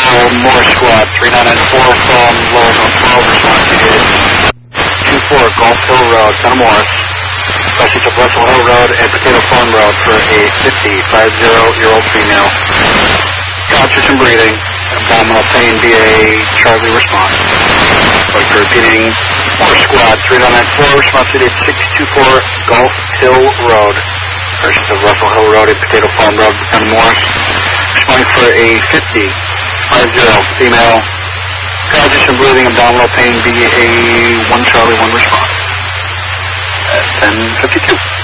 Morris Squad, 3994 from Lower Zone 12, response needed. 24 Gulf Hill Road, Santa Morris. Message of Russell Hill Road and Potato Farm Road for a 50-year-old female. Conscious and breathing. Abdominal pain, BA Charlie response. Repeating, Morris Squad, 3994, response needed 624 Gulf Hill Road. Versus of Russell Hill Road and Potato Farm Road, Santa Morris. Responding for a 50 female. Conscious and breathing, abdominal pain, BA 1 Charlie 1 response. At 10:52.